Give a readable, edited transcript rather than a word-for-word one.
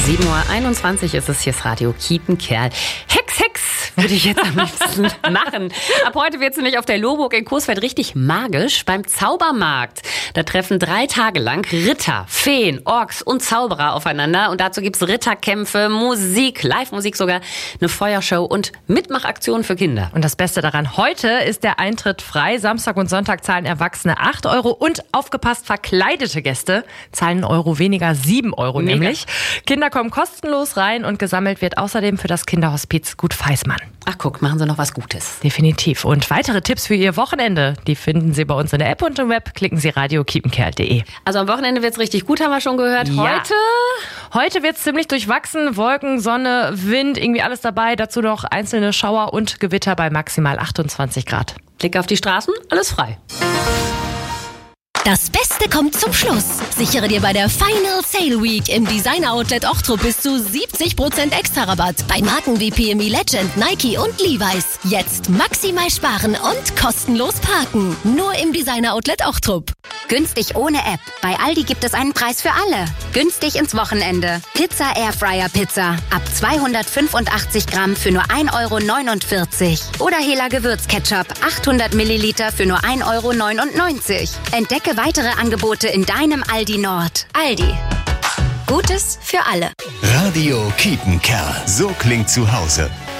7:21 Uhr ist es, hier ist Radio Kiepenkerl. Hex, würde ich jetzt am liebsten machen. Ab heute wird es nämlich auf der Lohburg in Coesfeld richtig magisch beim Zaubermarkt. Da treffen 3 Tage lang Ritter, Feen, Orks und Zauberer aufeinander. Und dazu gibt's Ritterkämpfe, Musik, Live-Musik sogar, eine Feuershow und Mitmachaktionen für Kinder. Und das Beste daran, heute ist der Eintritt frei. Samstag und Sonntag zahlen Erwachsene 8 Euro und aufgepasst, verkleidete Gäste zahlen einen Euro weniger, 7 Euro nämlich. Kinder kommen kostenlos rein und gesammelt wird außerdem für das Kinderhospiz Gut Feismann. Ach guck, machen Sie noch was Gutes. Definitiv. Und weitere Tipps für Ihr Wochenende, die finden Sie bei uns in der App und im Web. Klicken Sie radiokiepenkerl.de. Also am Wochenende wird's richtig gut, haben wir schon gehört. Ja. Heute wird's ziemlich durchwachsen. Wolken, Sonne, Wind, irgendwie alles dabei. Dazu noch einzelne Schauer und Gewitter bei maximal 28 Grad. Blick auf die Straßen, alles frei. Das Beste kommt zum Schluss. Sichere dir bei der Final Sale Week im Designer Outlet Ochtrup bis zu 70% extra Rabatt bei Marken wie PME Legend, Nike und Levi's. Jetzt maximal sparen und kostenlos parken. Nur im Designer Outlet Ochtrup. Günstig ohne App. Bei Aldi gibt es einen Preis für alle. Günstig ins Wochenende. Pizza Airfryer Pizza. Ab 285 Gramm für nur 1,49 Euro. Oder Hela Gewürzketchup. 800 Milliliter für nur 1,99 Euro. Entdecke weitere Angebote in deinem Aldi Nord. Aldi. Gutes für alle. Radio Kiepenkerl. So klingt zu Hause.